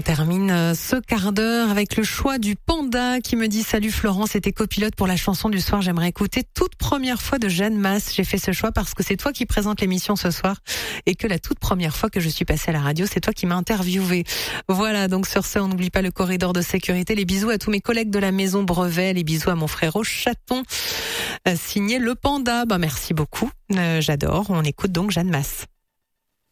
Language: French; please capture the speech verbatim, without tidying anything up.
termine ce quart d'heure avec le choix du Panda qui me dit salut Florent, c'était copilote pour la chanson du soir. J'aimerais écouter toute première fois de Jeanne Masse. J'ai fait ce choix parce que c'est toi qui présente l'émission ce soir et que la toute première fois que je suis passée à la radio, c'est toi qui m'as interviewé. Voilà, donc sur ce, on n'oublie pas le corridor de sécurité. Les bisous à tous mes collègues de la maison Brevet, les bisous à mon frère au chaton. Euh, signé le Panda. Bah merci beaucoup. Euh, j'adore. On écoute donc Jeanne Masse.